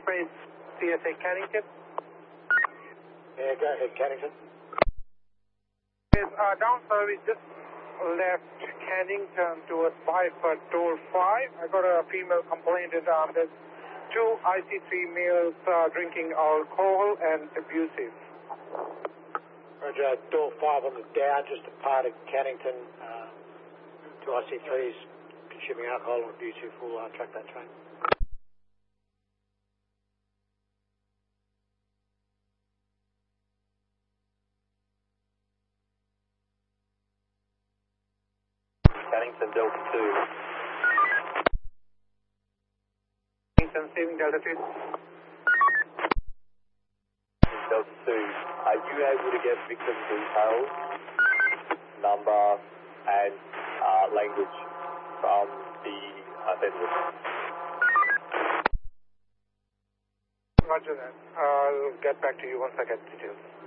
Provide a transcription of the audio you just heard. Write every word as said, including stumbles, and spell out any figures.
Express, C S A Cannington. Yeah, go ahead, Cannington. Yes, uh, down service just left Cannington towards Byford Door five. I got a female complaint that um, there's two I C three males uh, drinking alcohol and abusive. Roger, door five on the down, just departed Cannington. Uh, two I C threes consuming alcohol and abusive. We'll uh, track that train. Cannington Delta two. Cannington saving Delta two. Delta two, are you able to get victim details, number, and uh, language from the uh, vendor? Roger that. I'll get back to you once I get details.